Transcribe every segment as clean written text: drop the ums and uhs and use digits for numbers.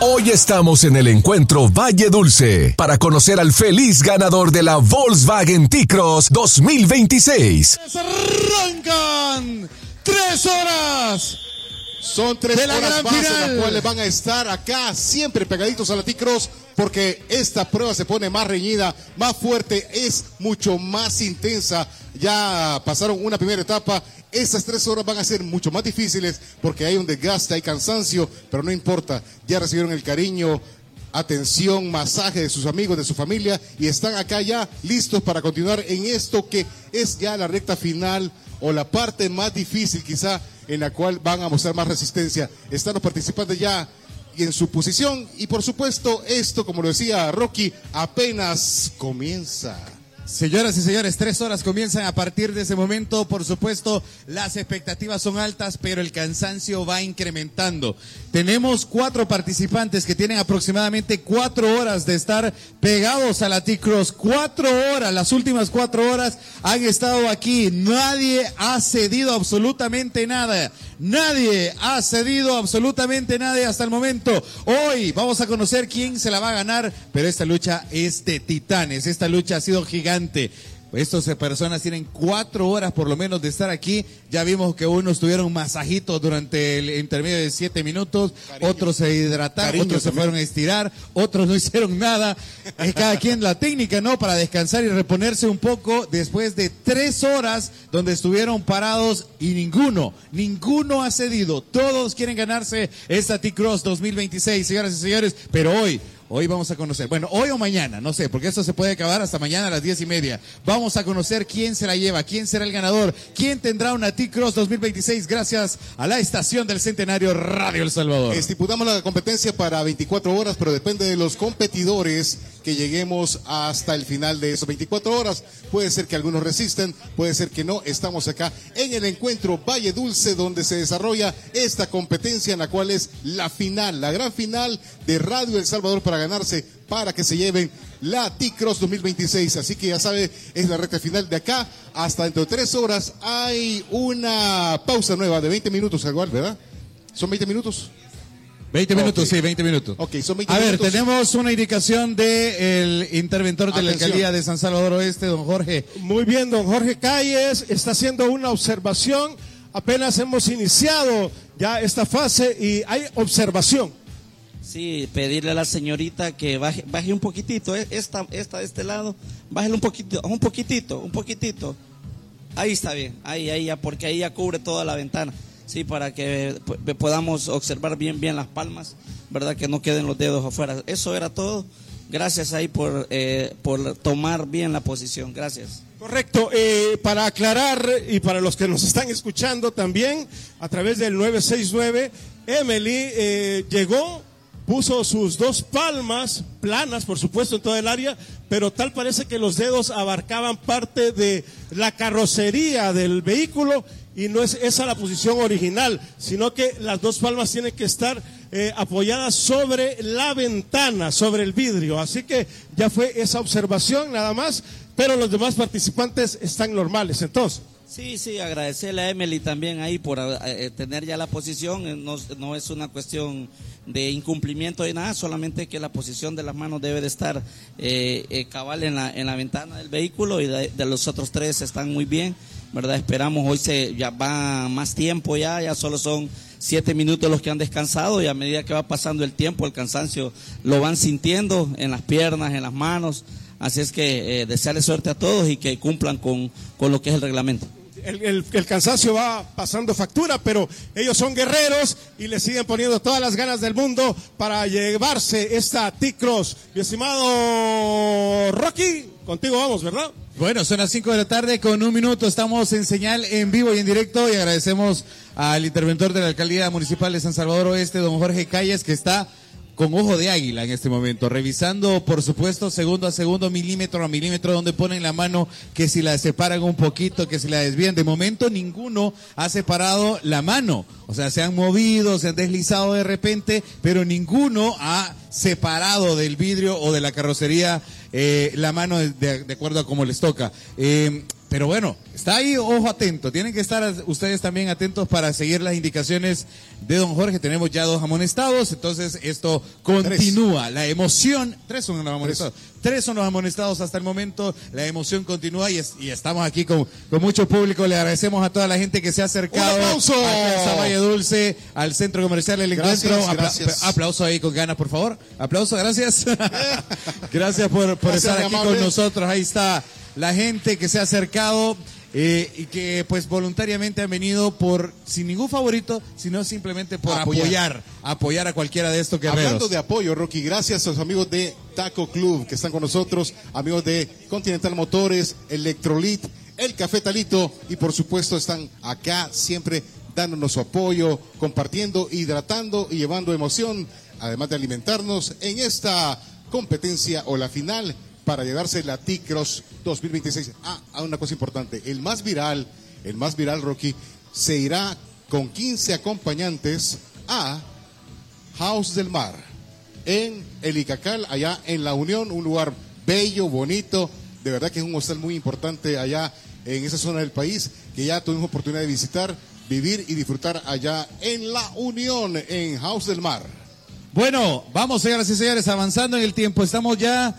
Hoy estamos en el encuentro Valle Dulce para conocer al feliz ganador de la Volkswagen T-Cross 2026. Arrancan 3 horas. Son 3 horas más en las cuales van a estar acá siempre pegaditos a la T-Cross, porque esta prueba se pone más reñida, más fuerte, es mucho más intensa. Ya pasaron una primera etapa. Estas 3 horas van a ser mucho más difíciles porque hay un desgaste, hay cansancio, pero no importa. Ya recibieron el cariño, atención, masaje de sus amigos, de su familia, y están acá ya listos para continuar en esto que es ya la recta final o la parte más difícil quizá, en la cual van a mostrar más resistencia. Están los participantes ya en su posición y por supuesto esto, como lo decía Rocky, apenas comienza. Señoras y señores, 3 horas comienzan a partir de ese momento. Por supuesto, las expectativas son altas, pero el cansancio va incrementando. Tenemos 4 participantes que tienen aproximadamente 4 horas de estar pegados a la T-Cross. 4 horas, las últimas 4 horas han estado aquí. Nadie ha cedido absolutamente nada. Nadie ha cedido absolutamente nada hasta el momento. Hoy vamos a conocer quién se la va a ganar, pero esta lucha es de titanes. Esta lucha ha sido gigante. Estas personas tienen 4 horas por lo menos de estar aquí. Ya vimos que unos tuvieron masajitos durante el intermedio de 7 minutos, otros se hidrataron, otros se fueron a estirar, otros no hicieron nada. Es cada quien la técnica, ¿no? Para descansar y reponerse un poco después de 3 horas donde estuvieron parados y ninguno ha cedido. Todos quieren ganarse esta T-Cross 2026, señoras y señores, pero Hoy vamos a conocer, bueno, hoy o mañana, no sé, porque esto se puede acabar hasta mañana a las 10:30. Vamos a conocer quién se la lleva, quién será el ganador, quién tendrá una T-Cross 2026 gracias a la estación del Centenario Radio El Salvador. Estipulamos la competencia para 24 horas, pero depende de los competidores que lleguemos hasta el final de esas 24 horas. Puede ser que algunos resistan, puede ser que no. Estamos acá en el encuentro Valle Dulce, donde se desarrolla esta competencia en la cual es la final, la gran final de Radio El Salvador para ganarse, para que se lleven la T-Cross 2026. Así que ya sabe, es la recta final de acá hasta dentro de 3 horas. Hay una pausa nueva de 20 minutos, igual, ¿verdad? ¿Son 20 minutos? 20 minutos, okay. Sí, 20 minutos. Ok, son 20 a minutos. ver, tenemos una indicación del interventor de la alcaldía de San Salvador Oeste, don Jorge. Muy bien, don Jorge Calles está haciendo una observación. Apenas hemos iniciado ya esta fase y hay observación. Sí, pedirle a la señorita que baje un poquitito, esta de este lado, bájale un poquitito. Ahí está bien, ahí ya, porque ahí ya cubre toda la ventana. Sí, para que podamos observar bien las palmas, ¿verdad? Que no queden los dedos afuera. Eso era todo. Gracias ahí por tomar bien la posición. Gracias. Correcto. Para aclarar y para los que nos están escuchando también a través del 969, Emily llegó, puso sus 2 palmas planas, por supuesto, en toda el área, pero tal parece que los dedos abarcaban parte de la carrocería del vehículo y no es esa la posición original, sino que las 2 palmas tienen que estar apoyadas sobre la ventana, sobre el vidrio. Así que ya fue esa observación nada más, pero los demás participantes están normales, entonces. Sí, agradecerle a Emily también ahí por tener ya la posición. No es una cuestión de incumplimiento de nada, solamente que la posición de las manos debe de estar cabal en la ventana del vehículo, y de los otros 3 están muy bien, ¿verdad? Esperamos, hoy ya va más tiempo, ya solo son 7 minutos los que han descansado, y a medida que va pasando el tiempo, el cansancio lo van sintiendo en las piernas, en las manos. Así es que desearle suerte a todos y que cumplan con lo que es el reglamento. El cansancio va pasando factura, pero ellos son guerreros y le siguen poniendo todas las ganas del mundo para llevarse esta T-Cross. Mi estimado Rocky, contigo vamos, ¿verdad? Bueno, son las 5 de la tarde con 1 minuto. Estamos en señal en vivo y en directo y agradecemos al interventor de la Alcaldía Municipal de San Salvador Oeste, don Jorge Calles, que está con ojo de águila en este momento, revisando por supuesto segundo a segundo, milímetro a milímetro, donde ponen la mano, que si la separan un poquito, que si la desvían. De momento ninguno ha separado la mano, o sea, se han movido, se han deslizado de repente, pero ninguno ha separado del vidrio o de la carrocería la mano de acuerdo a cómo les toca. Pero bueno, está ahí, ojo atento. Tienen que estar ustedes también atentos para seguir las indicaciones de don Jorge. Tenemos ya 2 amonestados, entonces esto continúa. La emoción, 3 son los amonestados. 3 son los amonestados hasta el momento. La emoción continúa y estamos aquí con mucho público. Le agradecemos a toda la gente que se ha acercado. ¡Un aplauso! A Valle Dulce, al Centro Comercial El Encuentro. Gracias. Aplauso ahí con ganas, por favor. Aplauso, gracias. Gracias por estar aquí con nosotros. Ahí está la gente que se ha acercado y que pues voluntariamente han venido sin ningún favorito, sino simplemente por apoyar a cualquiera de estos guerreros. Hablando de apoyo, Rocky, gracias a los amigos de Taco Club que están con nosotros, amigos de Continental Motores, Electrolit, El Café Talito y por supuesto están acá siempre dándonos su apoyo, compartiendo, hidratando y llevando emoción, además de alimentarnos en esta competencia o la final para llevarse la T-Cross 2026. Una cosa importante, el más viral, Rocky, se irá con 15 acompañantes a House del Mar, en el Icacal, allá en La Unión, un lugar bello, bonito, de verdad que es un hostal muy importante allá en esa zona del país, que ya tuvimos oportunidad de visitar, vivir y disfrutar allá en La Unión, en House del Mar. Bueno, vamos, señoras y señores, avanzando en el tiempo, estamos ya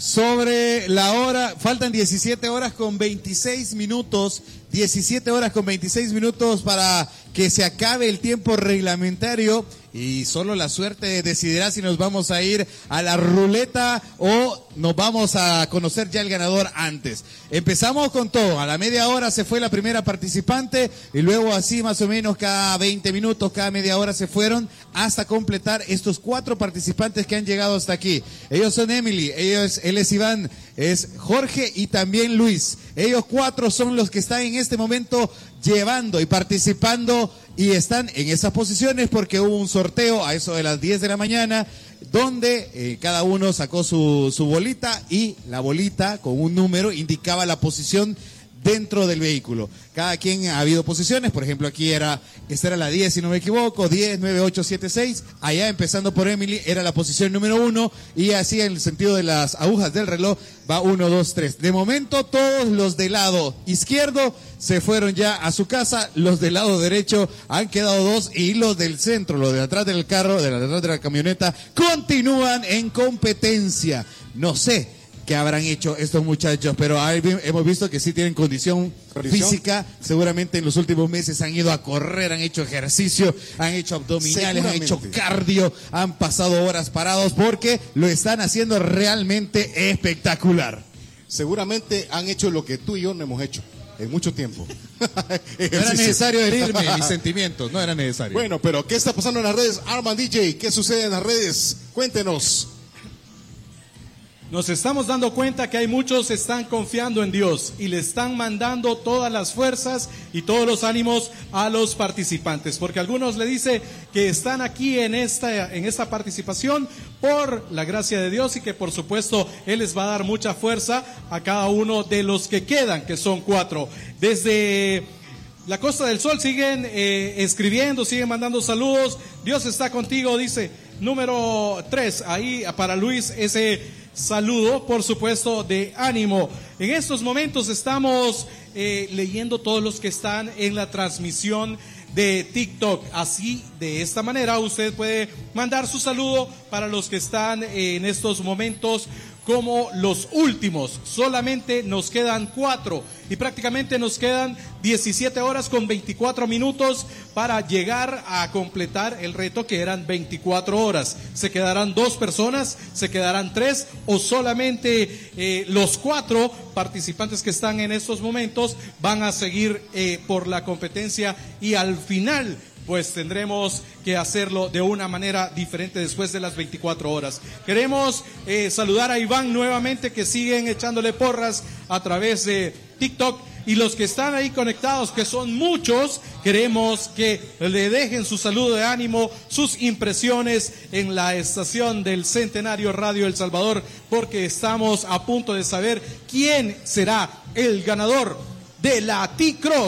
sobre la hora, faltan 17 horas con 26 minutos, 17 horas con 26 minutos para que se acabe el tiempo reglamentario y solo la suerte decidirá si nos vamos a ir a la ruleta o nos vamos a conocer ya el ganador antes. Empezamos con todo, a la media hora se fue la primera participante y luego así más o menos cada 20 minutos, cada media hora se fueron hasta completar estos 4 participantes que han llegado hasta aquí. Ellos son Emily, él es Iván, es Jorge y también Luis. Ellos 4 son los que están en este momento llevando y participando y están en esas posiciones porque hubo un sorteo a eso de las 10 de la mañana donde cada uno sacó su bolita y la bolita con un número indicaba la posición dentro del vehículo. Cada quien ha habido posiciones, por ejemplo aquí esta era la 10 si no me equivoco, 10, 9, 8, 7, 6, allá empezando por Emily era la posición número 1 y así en el sentido de las agujas del reloj va 1, 2, 3. De momento todos los del lado izquierdo se fueron ya a su casa, los del lado derecho han quedado 2 y los del centro, los de atrás del carro, de atrás de la camioneta, continúan en competencia. No sé que habrán hecho estos muchachos, pero hemos visto que sí tienen condición física, seguramente en los últimos meses han ido a correr, han hecho ejercicio, han hecho abdominales, han hecho cardio, han pasado horas parados porque lo están haciendo realmente espectacular. Seguramente han hecho lo que tú y yo no hemos hecho en mucho tiempo. No era necesario herirme mis sentimientos, no era necesario. Bueno, pero ¿qué está pasando en las redes? Arman DJ, ¿qué sucede en las redes? Cuéntenos. Nos estamos dando cuenta que hay muchos que están confiando en Dios y le están mandando todas las fuerzas y todos los ánimos a los participantes, porque algunos le dicen que están aquí en esta participación por la gracia de Dios y que por supuesto Él les va a dar mucha fuerza a cada uno de los que quedan, que son 4. Desde la Costa del Sol siguen escribiendo, siguen mandando saludos. Dios está contigo, dice número 3, ahí para Luis ese saludo, por supuesto, de ánimo. En estos momentos estamos leyendo todos los que están en la transmisión de TikTok. Así, de esta manera, usted puede mandar su saludo para los que están en estos momentos como los últimos. Solamente nos quedan 4 y prácticamente nos quedan 17 horas con 24 minutos para llegar a completar el reto, que eran 24 horas. ¿Se quedarán 2 personas? ¿Se quedarán 3? ¿O solamente los 4 participantes que están en estos momentos van a seguir por la competencia y al final pues tendremos que hacerlo de una manera diferente después de las 24 horas. Queremos saludar a Iván nuevamente, que siguen echándole porras a través de TikTok, y los que están ahí conectados, que son muchos, queremos que le dejen su saludo de ánimo, sus impresiones en la estación del Centenario Radio El Salvador, porque estamos a punto de saber quién será el ganador de la T-Cross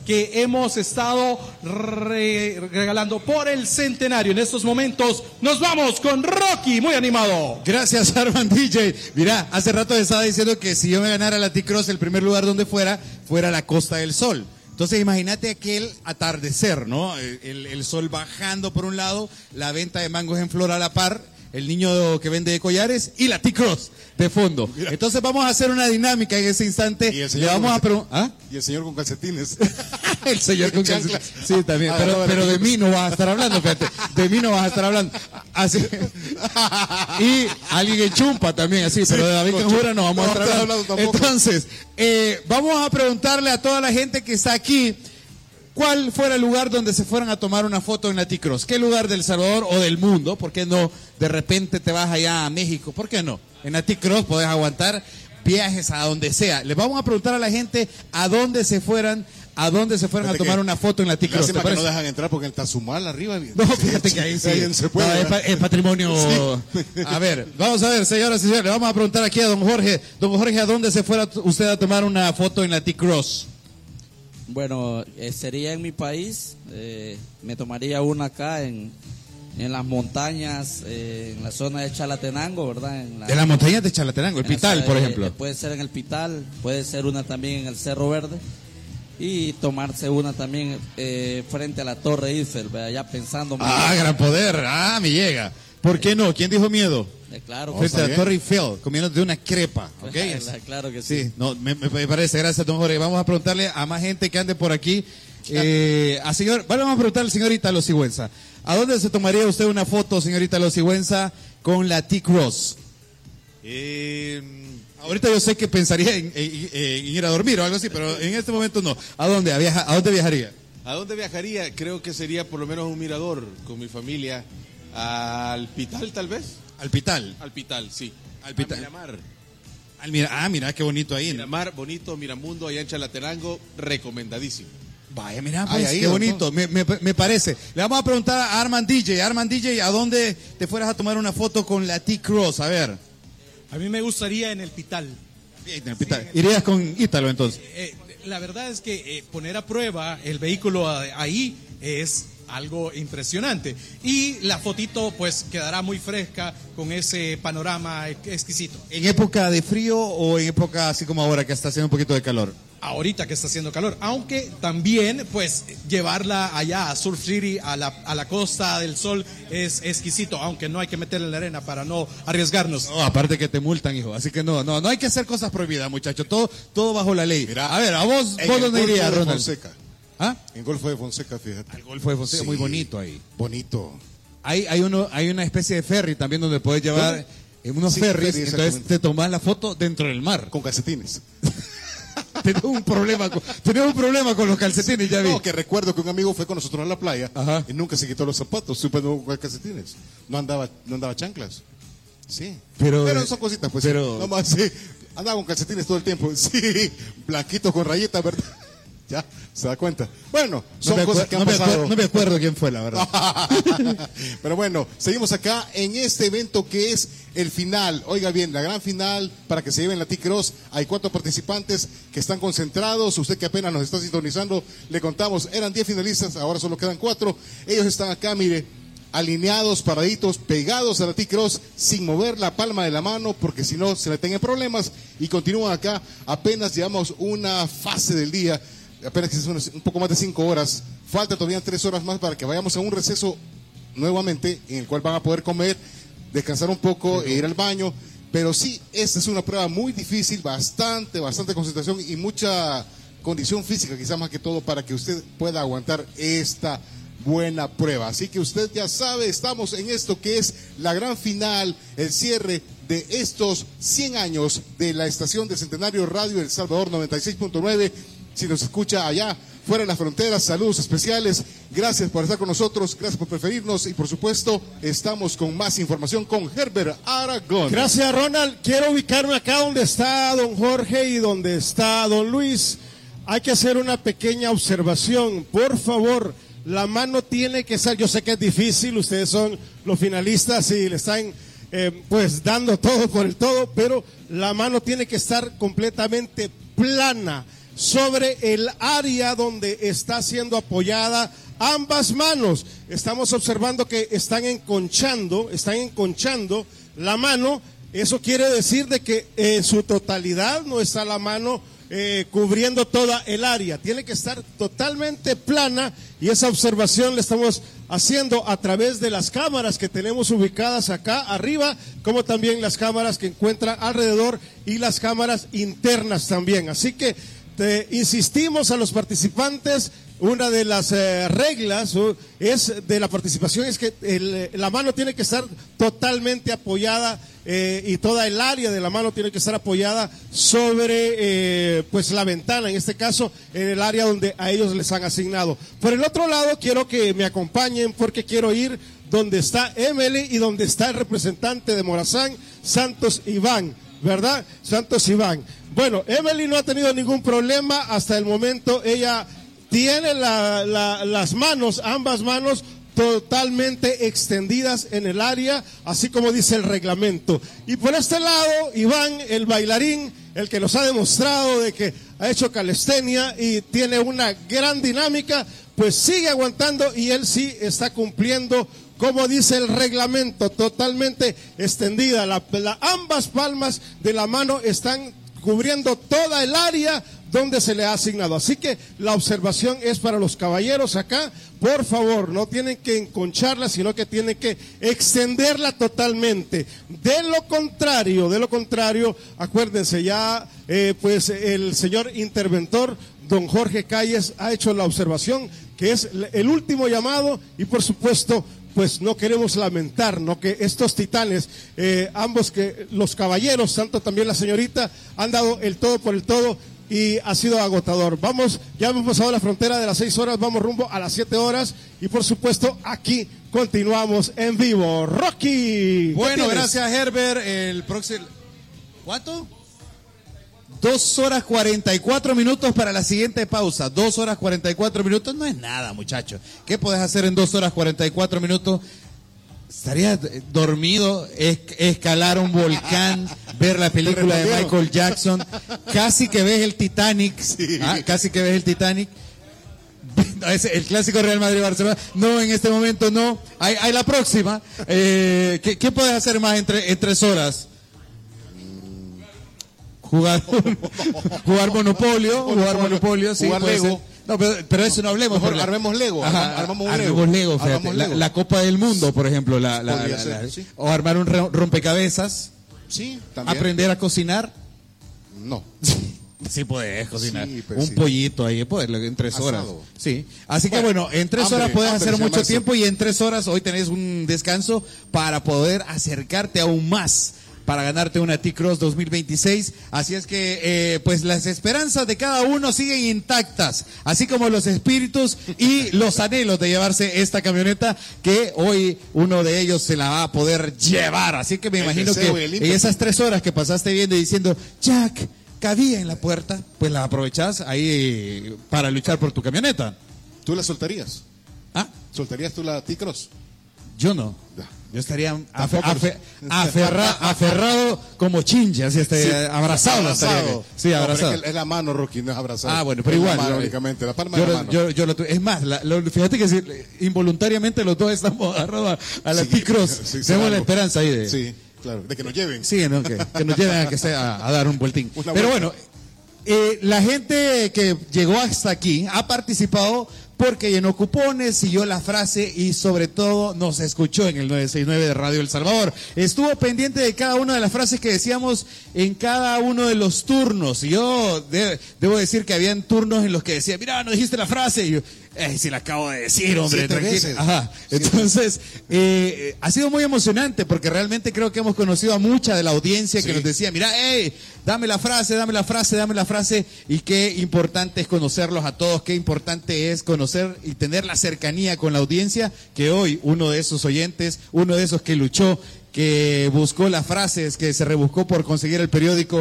que hemos estado regalando por el centenario. En estos momentos nos vamos con Rocky, muy animado. Gracias, Arman DJ. Mira, hace rato estaba diciendo que si yo me ganara la T-Cross, el primer lugar donde fuera la Costa del Sol. Entonces imagínate aquel atardecer, ¿no? El sol bajando por un lado, la venta de mangos en flor a la par, el niño que vende collares y la T-Cross de fondo. Entonces vamos a hacer una dinámica en ese instante. Y el señor, le vamos a preguntar. Y el señor con calcetines. El señor con calcetines. Sí, también. Pero de mí no vas a estar hablando, fíjate. De mí no vas a estar hablando. Así. Y alguien en chumpa también, así. Pero de David Canjura no vamos a estar hablando. Entonces, vamos a preguntarle a toda la gente que está aquí, ¿cuál fuera el lugar donde se fueran a tomar una foto en la T-Cross? ¿Qué lugar del Salvador o del mundo? ¿Por qué no? De repente te vas allá a México. ¿Por qué no? En la T-Cross podés aguantar viajes a donde sea. Les vamos a preguntar a la gente a dónde se fueran a tomar una foto en la T-Cross. Lástima que no dejan entrar porque el Tazumal arriba. No, fíjate que ahí sí. Se puede, es patrimonio. Sí. A ver, vamos a ver, señoras y señores, le vamos a preguntar aquí a don Jorge. Don Jorge, ¿a dónde se fuera usted a tomar una foto en la T-Cross? Bueno, sería en mi país, me tomaría una acá en las montañas, en la zona de Chalatenango, ¿verdad? De las montañas de Chalatenango, el Pital, por ejemplo. Puede ser en el Pital, puede ser una también en el Cerro Verde y tomarse una también frente a la Torre Eiffel, ya pensando. Gran poder, me llega. ¿Por qué no? ¿Quién dijo miedo? Claro. Frente a la Torre Eiffel, comiendo de una crepa, ¿ok? Claro que sí. Sí, no, me parece, gracias, don Jorge. Vamos a preguntarle a más gente que ande por aquí. Vamos a preguntarle al señor Italo Sigüenza. ¿A dónde se tomaría usted una foto, señor Italo Sigüenza, con la T-Cross? Ahorita yo sé que pensaría en ir a dormir o algo así, pero en este momento no. ¿A dónde? ¿A dónde viajaría? ¿A dónde viajaría? Creo que sería por lo menos un mirador con mi familia. ¿Al Pital, tal vez? ¿Al Pital? Al Pital, sí. Al Pital. Miramar. Mira, qué bonito ahí. Miramar, bonito, Miramundo, allá en Chalatenango, recomendadísimo. Vaya, mira, pues, qué bonito, me parece. Le vamos a preguntar a Arman DJ. Arman DJ, ¿a dónde te fueras a tomar una foto con la T-Cross? A ver. A mí me gustaría en el Pital. En el Pital. Sí, ¿irías con Ítalo entonces? La verdad es que poner a prueba el vehículo ahí es algo impresionante. Y la fotito pues quedará muy fresca con ese panorama exquisito. ¿En época de frío o en época así como ahora que está haciendo un poquito de calor? Ahorita que está haciendo calor, aunque también pues llevarla allá a Surf City, a la Costa del Sol es exquisito, aunque no hay que meterle en la arena para no arriesgarnos. No, aparte que te multan, hijo, así que no hay que hacer cosas prohibidas, muchachos, todo bajo la ley. Mira, a ver, a vos dónde irías, Ronald? Fonseca. ¿Ah? En Golfo de Fonseca, fíjate. El Golfo de Fonseca, sí, muy bonito ahí. Bonito. Hay una especie de ferry también donde puedes llevar unos ferries, entonces te tomas la foto dentro del mar. Con calcetines. Tenemos un problema con los calcetines, ya vi. No, que recuerdo que un amigo fue con nosotros a la playa. Ajá. Y nunca se quitó los zapatos, supe no con calcetines. No andaba chanclas. Sí. Pero son cositas, pues. Pero... Nomás sí. Andaba con calcetines todo el tiempo. Sí. Blanquito con rayitas, ¿verdad? Ya, se da cuenta. Bueno, son cosas que han pasado. No me acuerdo quién fue, la verdad. Pero bueno, seguimos acá en este evento que es el final. Oiga bien, la gran final para que se lleven la T-Cross. Hay 4 participantes que están concentrados. Usted que apenas nos está sintonizando, le contamos, eran 10 finalistas, ahora solo quedan 4. Ellos están acá, mire, alineados, paraditos, pegados a la T-Cross, sin mover la palma de la mano, porque si no se le tengan problemas. Y continúan acá, apenas llevamos una fase del día. Apenas que son un poco más de 5 horas, falta todavía 3 horas más para que vayamos a un receso nuevamente en el cual van a poder comer, descansar un poco e ir al baño. Pero sí, esta es una prueba muy difícil, bastante concentración y mucha condición física, quizás más que todo, para que usted pueda aguantar esta buena prueba. Así que usted ya sabe, estamos en esto que es la gran final, el cierre de estos 100 años de la estación de Centenario Radio El Salvador 96.9. Si nos escucha allá, fuera de las fronteras, saludos especiales. Gracias por estar con nosotros, gracias por preferirnos y por supuesto, estamos con más información con Herbert Aragón. Gracias, Ronald. Quiero ubicarme acá donde está don Jorge y donde está don Luis. Hay que hacer una pequeña observación. Por favor, la mano tiene que ser, yo sé que es difícil, ustedes son los finalistas y le están pues dando todo por el todo, pero la mano tiene que estar completamente plana. sobre el área donde está siendo apoyada ambas manos. Estamos observando que están enconchando la mano. Eso quiere decir de que en su totalidad no está la mano cubriendo toda el área. Tiene que estar totalmente plana, y esa observación la estamos haciendo a través de las cámaras que tenemos ubicadas acá arriba, como también las cámaras que encuentran alrededor y las cámaras internas también. Así que insistimos a los participantes. Una de las reglas de la participación es que la mano tiene que estar totalmente apoyada y toda el área de la mano tiene que estar apoyada sobre pues la ventana, en este caso en el área donde a ellos les han asignado. Por el otro lado, quiero que me acompañen porque quiero ir donde está Emily y donde está el representante de Morazán, Santos Iván, ¿verdad? Santos Iván. Bueno, Emily no ha tenido ningún problema hasta el momento. Ella tiene las manos, ambas manos, totalmente extendidas en el área, así como dice el reglamento. Y por este lado, Iván, el bailarín, el que nos ha demostrado de que ha hecho calistenia y tiene una gran dinámica, pues sigue aguantando, y él sí está cumpliendo como dice el reglamento, totalmente extendida. Ambas palmas de la mano están cubriendo toda el área donde se le ha asignado. Así que la observación es para los caballeros acá. Por favor, no tienen que enconcharla, sino que tienen que extenderla totalmente. De lo contrario, acuérdense ya, pues el señor interventor, don Jorge Calles, ha hecho la observación que es el último llamado, y por supuesto, pues no queremos lamentar, ¿no?, que estos titanes, ambos, que los caballeros, tanto también la señorita, han dado el todo por el todo, y ha sido agotador. Ya hemos pasado la frontera de las 6 horas, vamos rumbo a las 7 horas, y por supuesto aquí continuamos en vivo. Rocky. Bueno, gracias Herbert. El próximo, ¿cuánto? 2 horas 44 minutos para la siguiente pausa. 2 horas 44 minutos no es nada, muchachos. ¿Qué podés hacer en 2 horas 44 minutos? Estaría dormido, escalar un volcán, ver la película de Michael Jackson, casi que ves el Titanic, casi que ves el Titanic. El clásico Real Madrid-Barcelona, no, en este momento no. Hay la próxima. ¿Qué puedes hacer más en 3 horas? Jugar Monopolio, sí, jugar Lego. No, pero eso no hablemos. Mejor armemos Lego. Armemos Lego, fíjate. La Copa del Mundo, por ejemplo, sí. O armar un rompecabezas. Sí, también. Aprender a cocinar. No. Sí puedes cocinar. Sí, pues un sí. Pollito ahí, en 3 horas. Asado. Sí. Así que bueno, en 3 horas puedes hacer mucho tiempo, y en 3 horas hoy tenés un descanso para poder acercarte aún más, para ganarte una T-Cross 2026. Así es que, pues las esperanzas de cada uno siguen intactas, así como los espíritus y los anhelos de llevarse esta camioneta, que hoy uno de ellos se la va a poder llevar. Así que me imagino que en esas 3 horas que pasaste viendo y diciendo, Jack, cabía en la puerta, pues la aprovechás ahí para luchar por tu camioneta. ¿Tú la soltarías? ¿Ah? ¿Soltarías tú la T-Cross? Yo no. Yo estaría aferrado como chinche, así abrazado. Sí, abrazado. Es la mano, Rocky, no es abrazado. Ah, bueno, pero igual. La mano, únicamente, la palma de la mano. Es más, fíjate que involuntariamente los dos estamos agarrados a la T-Cross. Tenemos la esperanza ahí de... Sí, claro, de que nos lleven. Sí, ¿no? que nos lleven a dar un vueltín. Pero bueno, la gente que llegó hasta aquí ha participado porque llenó cupones, siguió la frase y sobre todo nos escuchó en el 969 de Radio El Salvador. Estuvo pendiente de cada una de las frases que decíamos en cada uno de los turnos. Y yo debo decir que habían turnos en los que decía, mira, no dijiste la frase. Y yo, si la acabo de decir, hombre, tranquilo. Ajá. Entonces, ha sido muy emocionante porque realmente creo que hemos conocido a mucha de la audiencia que nos decía, mira, dame la frase. Y qué importante es conocerlos a todos, qué importante es conocer y tener la cercanía con la audiencia, que hoy uno de esos oyentes, uno de esos que luchó, que buscó las frases, que se rebuscó por conseguir el periódico,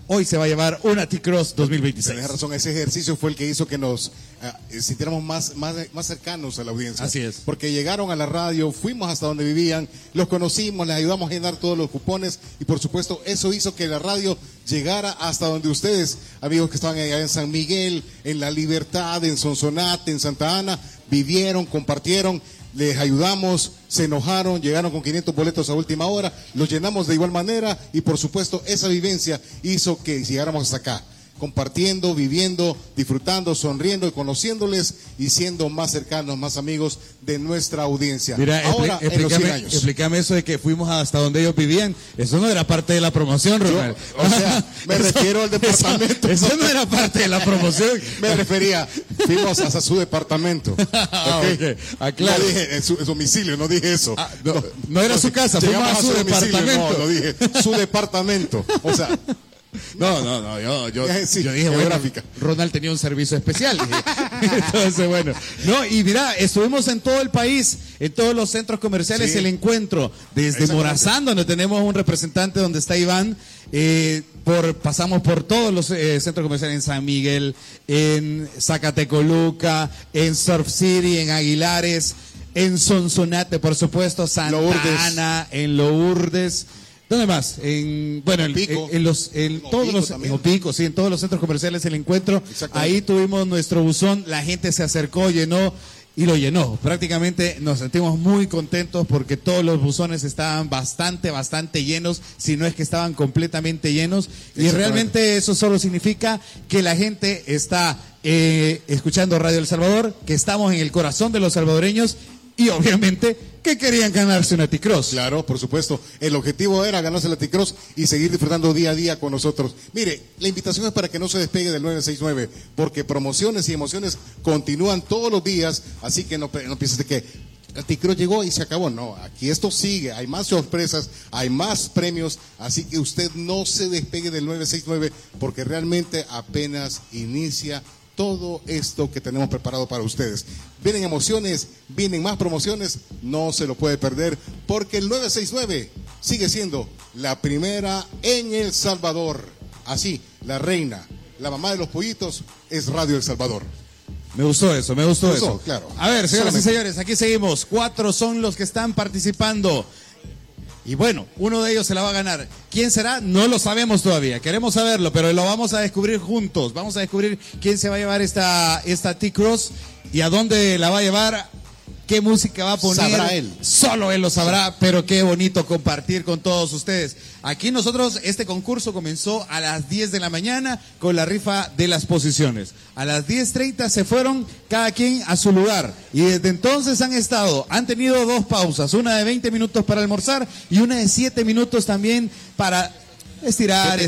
hoy se va a llevar una T-Cross 2026. Tienes razón, ese ejercicio fue el que hizo que nos sintiéramos más cercanos a la audiencia. Así es. Porque llegaron a la radio, fuimos hasta donde vivían, los conocimos, les ayudamos a llenar todos los cupones y por supuesto eso hizo que la radio llegara hasta donde ustedes, amigos que estaban allá en San Miguel, en La Libertad, en Sonsonate, en Santa Ana, vivieron, compartieron. Les ayudamos, se enojaron, llegaron con 500 boletos a última hora, los llenamos de igual manera y por supuesto esa vivencia hizo que llegáramos hasta acá, compartiendo, viviendo, disfrutando, sonriendo y conociéndoles y siendo más cercanos, más amigos de nuestra audiencia. Mira, ahora en los 100 años. Explícame eso de que fuimos hasta donde ellos vivían. Eso no era parte de la promoción, Ronald. O sea, me refiero al departamento. Eso no era parte de la promoción. Me refería, fuimos hasta su departamento. Okay. Claro. No dije en su domicilio, no dije eso. No era su casa, fuimos a su departamento. No, dije su departamento. O sea, yo sí, dije, bueno, Ronald tenía un servicio especial. Entonces, bueno. No, y mira, estuvimos en todo el país, en todos los centros comerciales, el encuentro, desde Morazán, donde tenemos un representante, donde está Iván, pasamos por todos los centros comerciales en San Miguel, en Zacatecoluca, en Surf City, en Aguilares, en Sonsonate, por supuesto, Santa Ana, en Lourdes. ¿Dónde más? En todos los centros comerciales el encuentro. Ahí tuvimos nuestro buzón, la gente se acercó, llenó y lo llenó. Prácticamente nos sentimos muy contentos porque todos los buzones estaban bastante llenos, si no es que estaban completamente llenos. Y realmente eso solo significa que la gente está escuchando Radio El Salvador, que estamos en el corazón de los salvadoreños y obviamente que querían ganarse una T-Cross. Claro, por supuesto. El objetivo era ganarse la T-Cross y seguir disfrutando día a día con nosotros. Mire, la invitación es para que no se despegue del 969, porque promociones y emociones continúan todos los días, así que no pienses de que la T-Cross llegó y se acabó. No, aquí esto sigue, hay más sorpresas, hay más premios, así que usted no se despegue del 969, porque realmente apenas inicia todo esto que tenemos preparado para ustedes. Vienen emociones, vienen más promociones, no se lo puede perder, porque el 969 sigue siendo la primera en El Salvador. Así, la reina, la mamá de los pollitos, es Radio El Salvador. Me gustó eso. Claro. A ver, señoras y señores, aquí seguimos. 4 son los que están participando. Y bueno, uno de ellos se la va a ganar. ¿Quién será? No lo sabemos todavía. Queremos saberlo, pero lo vamos a descubrir juntos. Vamos a descubrir quién se va a llevar esta T-Cross y a dónde la va a llevar. ¿Qué música va a poner? Sabrá él. Solo él lo sabrá, pero qué bonito compartir con todos ustedes. Aquí nosotros, este concurso comenzó a las 10 de la mañana con la rifa de las posiciones. A las 10:30 se fueron cada quien a su lugar. Y desde entonces han tenido 2 pausas, una de 20 minutos para almorzar y una de 7 minutos también para estirar.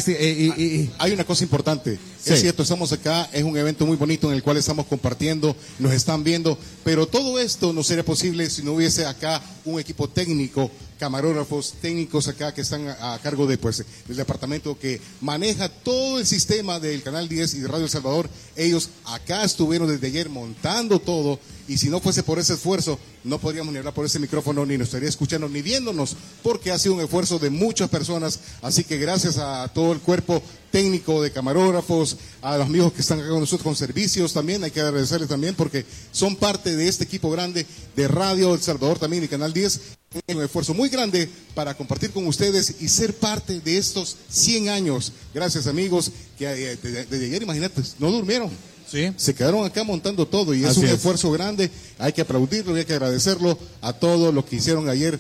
Hay una cosa importante. Sí. Es cierto, estamos acá, es un evento muy bonito en el cual estamos compartiendo, nos están viendo, pero todo esto no sería posible si no hubiese acá un equipo técnico, camarógrafos, técnicos acá que están a cargo de, del departamento que maneja todo el sistema del Canal 10 y de Radio El Salvador. Ellos acá estuvieron desde ayer montando todo, y si no fuese por ese esfuerzo, no podríamos ni hablar por ese micrófono, ni nos estaría escuchando, ni viéndonos, porque ha sido un esfuerzo de muchas personas. Así que gracias a todo el cuerpo técnico de camarógrafos, a los amigos que están acá con nosotros con servicios también, hay que agradecerles también porque son parte de este equipo grande de Radio El Salvador también y Canal 10. Un esfuerzo muy grande para compartir con ustedes y ser parte de estos 100 años. Gracias, amigos, que desde ayer, imagínate, no durmieron. Sí. Se quedaron acá montando todo y es un esfuerzo grande. Hay que aplaudirlo y hay que agradecerlo a todos los que hicieron ayer.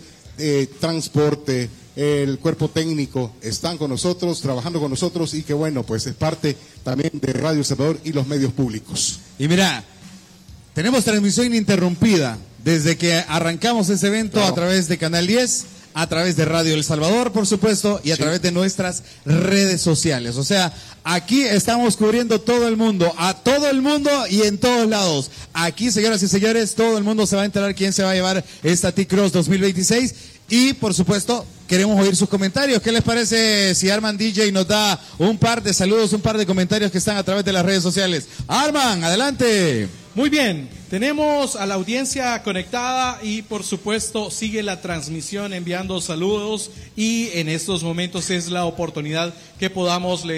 Transporte, el cuerpo técnico están con nosotros, trabajando con nosotros, y que bueno, pues es parte también de Radio El Salvador y los medios públicos. Y mira, tenemos transmisión ininterrumpida desde que arrancamos ese evento, claro, a través de Canal 10, a través de Radio El Salvador, por supuesto, y a través de nuestras redes sociales. O sea, aquí estamos cubriendo todo el mundo, a todo el mundo y en todos lados. Aquí, señoras y señores, todo el mundo se va a enterar quién se va a llevar esta T-Cross 2026. Y, por supuesto, queremos oír sus comentarios. ¿Qué les parece si Arman DJ nos da un par de saludos, un par de comentarios que están a través de las redes sociales? Arman, adelante. Muy bien, tenemos a la audiencia conectada y por supuesto sigue la transmisión enviando saludos, y en estos momentos es la oportunidad que podamos leer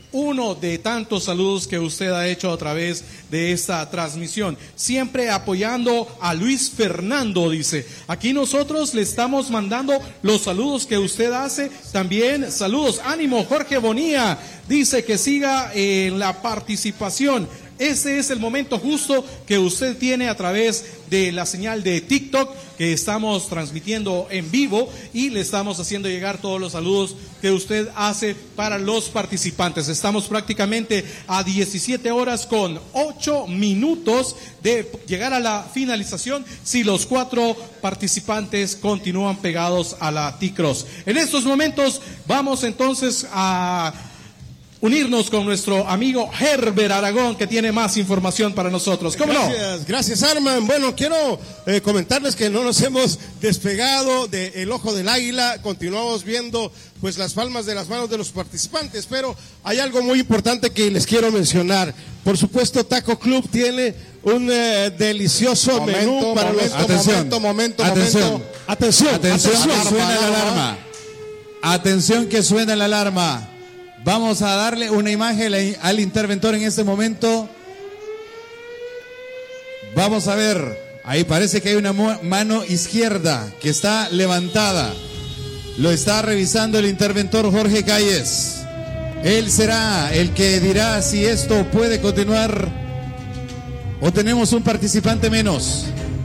uno de tantos saludos que usted ha hecho a través de esta transmisión. Siempre apoyando a Luis Fernando, dice. Aquí nosotros le estamos mandando los saludos que usted hace. También saludos, ánimo, Jorge Bonilla. Dice que siga en la participación. Ese es el momento justo que usted tiene a través de la señal de TikTok que estamos transmitiendo en vivo y le estamos haciendo llegar todos los saludos que usted hace para los participantes. Estamos prácticamente a 17 horas con 8 minutos de llegar a la finalización si los 4 participantes continúan pegados a la T-Cross. En estos momentos vamos entonces a unirnos con nuestro amigo Herbert Aragón, que tiene más información para nosotros. ¿Cómo no? Gracias, Arman. Bueno, quiero comentarles que no nos hemos despegado del ojo del águila. Continuamos viendo pues las palmas de las manos de los participantes, pero hay algo muy importante que les quiero mencionar. Por supuesto, Taco Club tiene un delicioso menú para los... Atención, suena la alarma. Atención que suena la alarma. Vamos a darle una imagen al interventor en este momento. Vamos a ver, ahí parece que hay una mano izquierda que está levantada. Lo está revisando el interventor Jorge Calles. Él será el que dirá si esto puede continuar o tenemos un participante menos.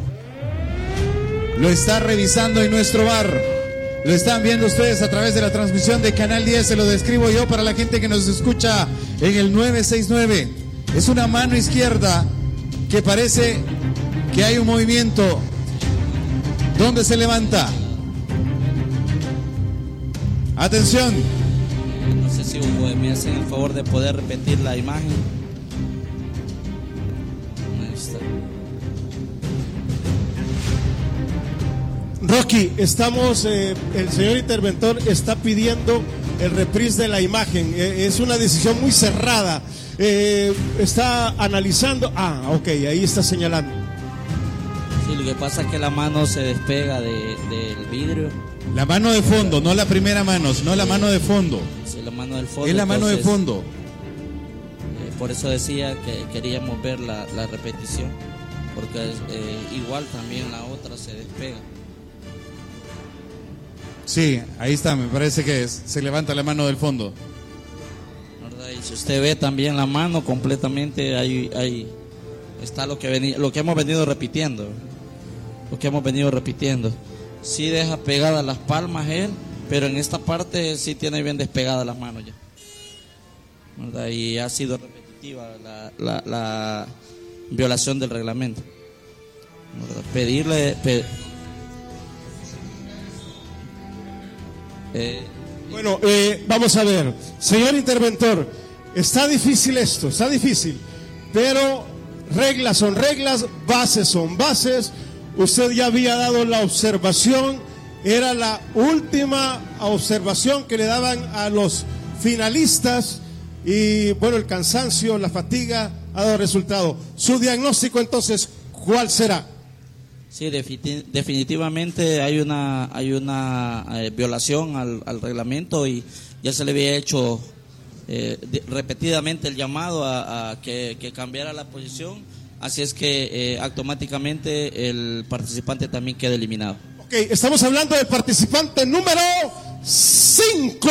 Lo está revisando en nuestro bar. Lo están viendo ustedes a través de la transmisión de Canal 10, se lo describo yo para la gente que nos escucha en el 969. Es una mano izquierda que parece que hay un movimiento. ¿Dónde se levanta? Atención. No sé si me hacen el favor de poder repetir la imagen. Ahí está. Rocky, estamos, el señor interventor está pidiendo el reprise de la imagen. Es una decisión muy cerrada. Está analizando. Ok, ahí está señalando. Sí, lo que pasa es que la mano se despega del vidrio. La mano de fondo, no la primera mano, sino la mano de fondo. Sí, la mano del fondo. Es la mano de fondo. Por eso decía que queríamos ver la repetición, porque igual también la otra se despega. Sí, ahí está, me parece que se levanta la mano del fondo. ¿Verdad? Y si usted ve también la mano completamente, ahí está lo que hemos venido repitiendo. Lo que hemos venido repitiendo. Sí deja pegadas las palmas él, pero en esta parte sí tiene bien despegadas las manos ya. ¿Verdad? Y ha sido repetitiva la violación del reglamento. ¿Verdad? Bueno, vamos a ver, señor interventor, está difícil esto, pero reglas son reglas, bases son bases. Usted ya había dado la observación, era la última observación que le daban a los finalistas y bueno, el cansancio, la fatiga ha dado resultado. Su diagnóstico entonces, ¿cuál será? Sí, definitivamente hay una violación al reglamento y ya se le había hecho repetidamente el llamado a que cambiara la posición, así es que automáticamente el participante también queda eliminado. Ok, estamos hablando del participante número 5.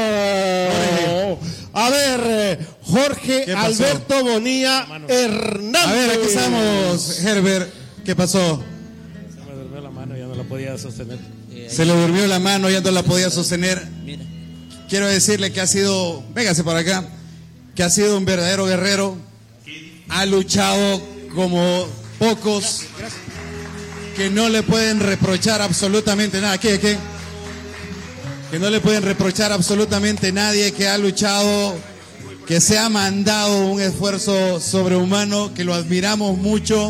A ver, Jorge Alberto Bonilla Hernández. A ver, aquí estamos, Herbert. ¿Qué pasó? Podía sostener. Se le durmió la mano, ya no la podía sostener. Mira. Quiero decirle que ha sido, véngase para acá, que ha sido un verdadero guerrero. Ha luchado como pocos, que no le pueden reprochar absolutamente nada. ¿Qué? Que no le pueden reprochar absolutamente nadie, que ha luchado, que se ha mandado un esfuerzo sobrehumano, que lo admiramos mucho.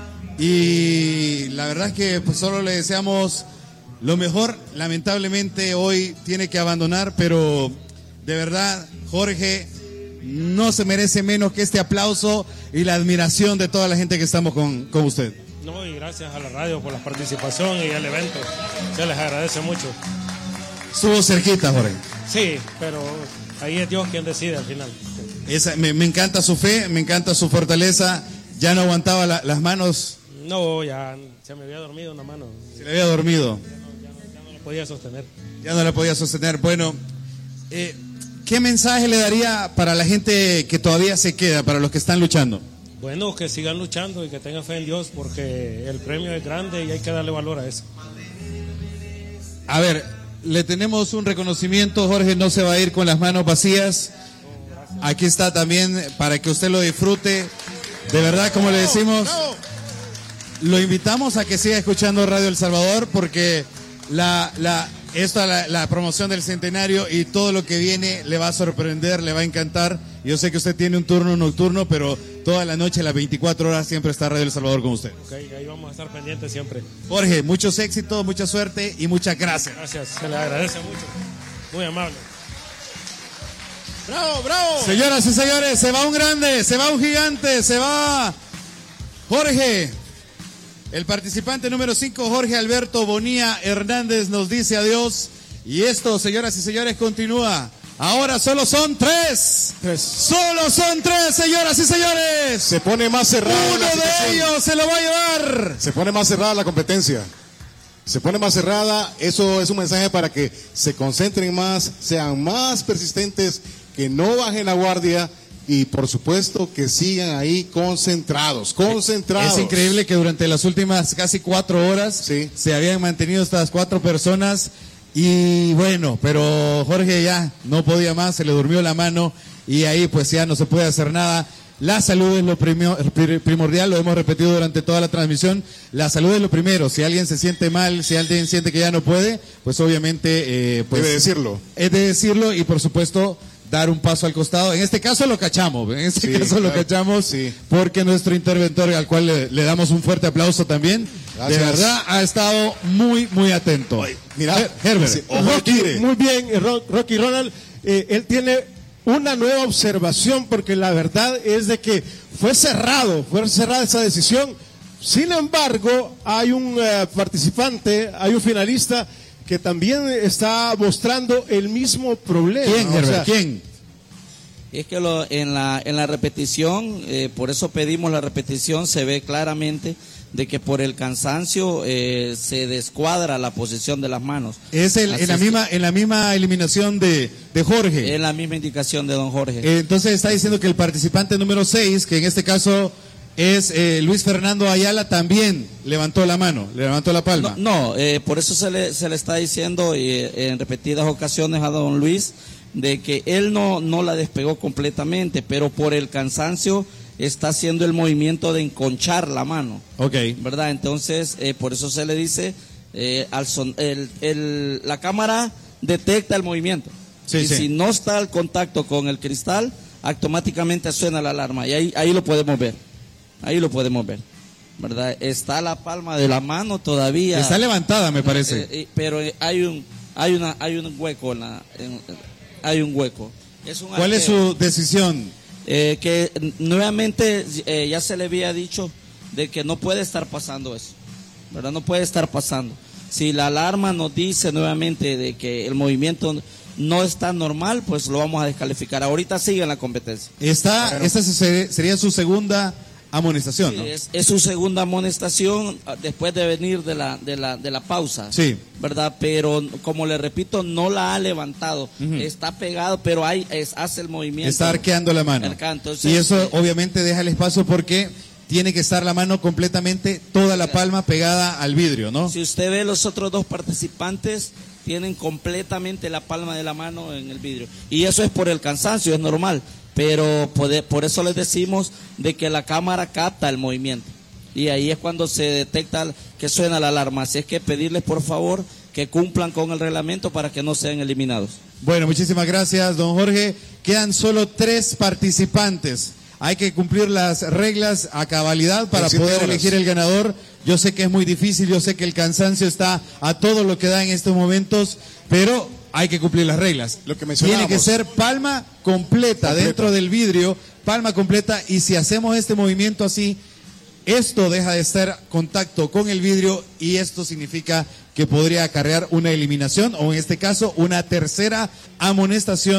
Y la verdad es que pues solo le deseamos lo mejor. Lamentablemente hoy tiene que abandonar, pero de verdad Jorge no se merece menos que este aplauso y la admiración de toda la gente que estamos con usted. No, y gracias a la radio por la participación y el evento, se les agradece mucho. Estuvo cerquita, Jorge. Sí, pero ahí es Dios quien decide al final. Me encanta su fe, me encanta su fortaleza. Ya no aguantaba las manos. No, ya se me había dormido una mano. Se le había dormido. Ya no lo podía sostener. Ya no la podía sostener. Bueno, ¿qué mensaje le daría para la gente que todavía se queda, para los que están luchando? Bueno, que sigan luchando y que tengan fe en Dios, porque el premio es grande y hay que darle valor a eso. A ver, le tenemos un reconocimiento. Jorge no se va a ir con las manos vacías. Aquí está también para que usted lo disfrute. De verdad, como le decimos, lo invitamos a que siga escuchando Radio El Salvador, porque la promoción del centenario y todo lo que viene le va a sorprender, le va a encantar. Yo sé que usted tiene un turno nocturno, pero toda la noche, las 24 horas, siempre está Radio El Salvador con usted. Ok, ahí vamos a estar pendientes siempre. Jorge, muchos éxitos, mucha suerte y muchas gracias. Gracias, se le agradece mucho. Muy amable. ¡Bravo, bravo! Señoras y señores, se va un grande, se va un gigante, se va Jorge. El participante número 5, Jorge Alberto Bonilla Hernández, nos dice adiós. Y esto, señoras y señores, continúa. Ahora solo son 3. Solo son 3, señoras y señores. Se pone más cerrada. Uno de ellos se lo va a llevar. Se pone más cerrada la competencia. Se pone más cerrada. Eso es un mensaje para que se concentren más, sean más persistentes, que no bajen la guardia y por supuesto que sigan ahí concentrados. Es increíble que durante las últimas casi 4 horas se habían mantenido estas 4 personas y bueno, pero Jorge ya no podía más, se le durmió la mano y ahí pues ya no se puede hacer nada. La salud es lo primordial, lo hemos repetido durante toda la transmisión. La salud es lo primero. Si alguien se siente mal, si alguien siente que ya no puede, pues obviamente pues, debe decirlo. Es de decirlo y por supuesto dar un paso al costado. En este caso lo cachamos, lo cachamos porque nuestro interventor, al cual le damos un fuerte aplauso también, gracias. De verdad ha estado muy, muy atento. Mira, Herbert. Muy bien, Rocky Ronald, él tiene una nueva observación, porque la verdad es de que fue cerrada esa decisión. Sin embargo, hay un participante, hay un finalista que también está mostrando el mismo problema. ¿Quién, Herbert? ¿Quién? Es que en la repetición, por eso pedimos la repetición, se ve claramente de que por el cansancio se descuadra la posición de las manos. Es en la misma eliminación de Jorge. En la misma indicación de don Jorge. Entonces está diciendo que el participante número 6, que en este caso es Luis Fernando Ayala, también levantó la mano, le levantó la palma. Por eso se le está diciendo en repetidas ocasiones a don Luis de que él no la despegó completamente, pero por el cansancio está haciendo el movimiento de enconchar la mano. Okay. ¿Verdad? Entonces, por eso se le dice, la cámara detecta el movimiento. Si no está el contacto con el cristal, automáticamente suena la alarma. Y ahí lo podemos ver. Ahí lo podemos ver. ¿Verdad? Está la palma de la mano todavía. Está levantada, me parece. Pero hay un hueco hay un hueco. ¿Cuál es su decisión? Que nuevamente ya se le había dicho de que no puede estar pasando eso, ¿verdad? No puede estar pasando. Si la alarma nos dice nuevamente de que el movimiento no está normal, pues lo vamos a descalificar. Ahorita sigue en la competencia. Esta sería su segunda amonestación, ¿no? Es su segunda amonestación después de venir de la pausa, ¿verdad? Pero como le repito, no la ha levantado, está pegado, pero hace el movimiento. Está arqueando la mano. Entonces, y eso obviamente deja el espacio porque tiene que estar la mano completamente, toda la palma pegada al vidrio, ¿no? Si usted ve los otros 2 participantes, tienen completamente la palma de la mano en el vidrio. Y eso es por el cansancio, es normal. Pero por eso les decimos de que la cámara capta el movimiento. Y ahí es cuando se detecta que suena la alarma. Así es que pedirles por favor que cumplan con el reglamento para que no sean eliminados. Bueno, muchísimas gracias, don Jorge. Quedan solo 3 participantes. Hay que cumplir las reglas a cabalidad para poder elegir el ganador. Yo sé que es muy difícil, yo sé que el cansancio está a todo lo que da en estos momentos, pero hay que cumplir las reglas. Lo que tiene que ser palma completa dentro del vidrio, palma completa, y si hacemos este movimiento así, esto deja de estar contacto con el vidrio y esto significa que podría acarrear una eliminación o en este caso una tercera amonestación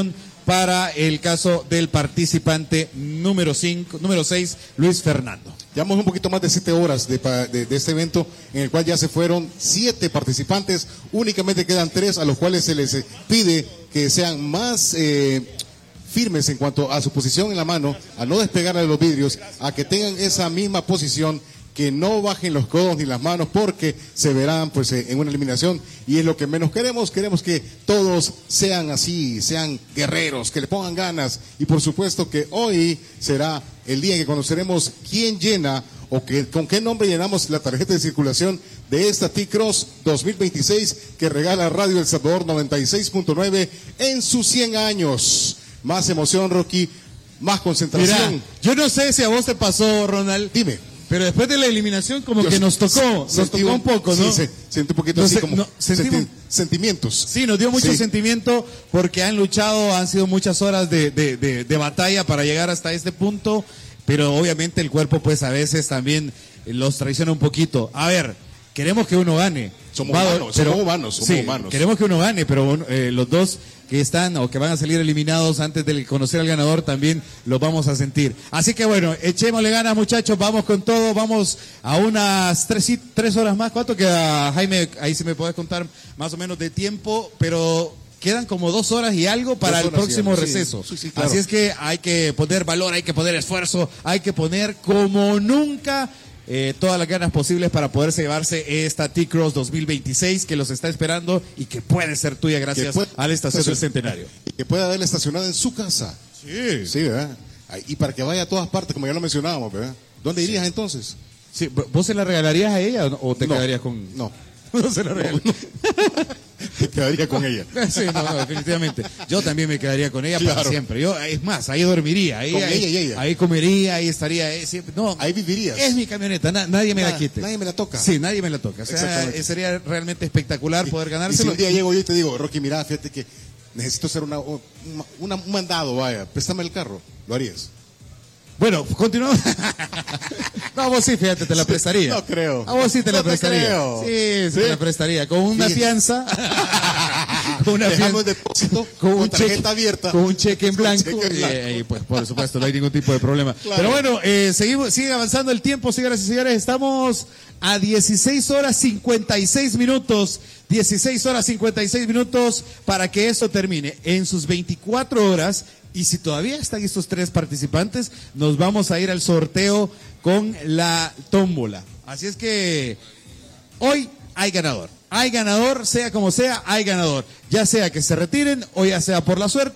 para el caso del participante número 6, Luis Fernando. Llevamos un poquito más de 7 horas de este evento, en el cual ya se fueron 7 participantes, únicamente quedan 3 a los cuales se les pide que sean más firmes en cuanto a su posición en la mano, a no despegar de los vidrios, a que tengan esa misma posición, que no bajen los codos ni las manos, porque se verán pues en una eliminación, y es lo que menos queremos. Queremos que todos sean así, sean guerreros, que le pongan ganas, y por supuesto que hoy será el día en que conoceremos quién llena o con qué nombre llenamos la tarjeta de circulación de esta T-Cross 2026 que regala Radio El Salvador 96.9 en sus 100 años. Más emoción, Rocky, más concentración. Mira, yo no sé si a vos te pasó, Ronald. Dime. Pero después de la eliminación como que nos tocó un poco, ¿no? Sí, sentí un poquito así como sentimientos. Sí, nos dio mucho sentimiento porque han luchado, han sido muchas horas de batalla para llegar hasta este punto, pero obviamente el cuerpo pues a veces también los traiciona un poquito. A ver, queremos que uno gane. Somos humanos. Queremos que uno gane, pero los dos que están o que van a salir eliminados antes de conocer al ganador también los vamos a sentir. Así que bueno, echémosle ganas, muchachos, vamos con todo, vamos a unas 3 horas más. ¿Cuánto queda, Jaime? Ahí sí me podés contar más o menos de tiempo, pero quedan como 2 horas y algo para el próximo receso. Sí, claro. Así es que hay que poner valor, hay que poner esfuerzo, hay que poner como nunca todas las ganas posibles para poderse llevarse esta T-Cross 2026 que los está esperando y que puede ser tuya gracias a la estación del Centenario. Y que pueda haberla estacionada en su casa. Sí, ¿verdad? Y para que vaya a todas partes, como ya lo mencionábamos, ¿verdad? ¿Dónde irías entonces? Sí, ¿vos se la regalarías a ella o te quedarías con...? No. No se la regalaría. Te quedaría con ella. Sí, no, definitivamente. Yo también me quedaría con ella para siempre. Yo, es más, ahí dormiría, ahí comería, ahí estaría, siempre. No, ahí vivirías. Es mi camioneta, nadie me la quite. Nadie me la toca. Sí, nadie me la toca. O sea, sería realmente espectacular poder ganárselo. Y si un día llego yo y te digo, Rocky, mira, fíjate que necesito hacer un mandado, vaya, préstame el carro, ¿lo harías? Bueno, continuamos. No, a vos sí, fíjate, te la prestaría. No creo. A vos sí te la prestaría. Creo. Sí, te la prestaría. Con una fianza. Con una fianza. Depósito. Con tarjeta abierta. Con un cheque en blanco. Y pues, por supuesto, no hay ningún tipo de problema. Claro. Pero bueno, sigue avanzando el tiempo, señoras y señores. Estamos a 16 horas 56 minutos. 16 horas 56 minutos para que eso termine. En sus 24 horas. Y si todavía están estos 3 participantes, nos vamos a ir al sorteo con la tómbola. Así es que hoy hay ganador. Hay ganador, sea como sea, hay ganador. Ya sea que se retiren o ya sea por la suerte.